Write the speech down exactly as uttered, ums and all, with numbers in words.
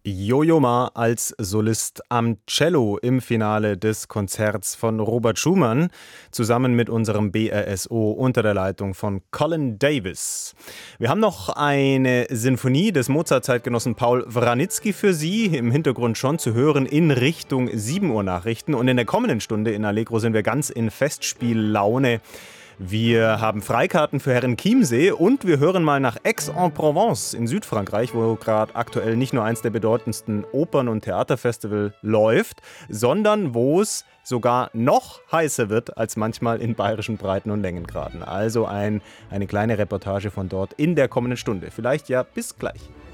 Jojo Ma als Solist am Cello im Finale des Konzerts von Robert Schumann, zusammen mit unserem B R S O unter der Leitung von Colin Davis. Wir haben noch eine Sinfonie des Mozart-Zeitgenossen Paul Wranitzky für Sie, im Hintergrund schon zu hören in Richtung sieben Uhr Nachrichten. Und in der kommenden Stunde in Allegro sind wir ganz in Festspiellaune. Wir haben Freikarten für Herren Chiemsee und wir hören mal nach Aix-en-Provence in Südfrankreich, wo gerade aktuell nicht nur eins der bedeutendsten Opern- und Theaterfestival läuft, sondern wo es sogar noch heißer wird als manchmal in bayerischen Breiten- und Längengraden. Also ein, eine kleine Reportage von dort in der kommenden Stunde. Vielleicht ja bis gleich.